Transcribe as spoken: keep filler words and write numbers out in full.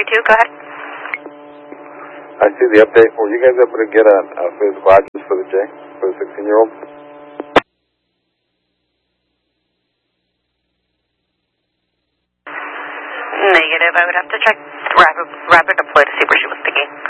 two, go ahead. I see the update. Were you guys able to get a, a physical address for the J, for the sixteen-year-old? Negative. I would have to check rapid, rapid deploy to see where she was.